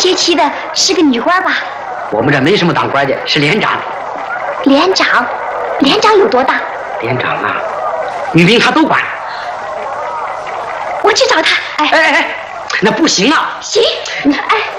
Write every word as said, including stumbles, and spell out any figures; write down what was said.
提起的是个女官吧？ 我们这没什么当官的，是连长。 连长？连长有多大？ 连长啊，女兵他都管。 我去找他。哎哎哎，那不行啊！ 行，哎。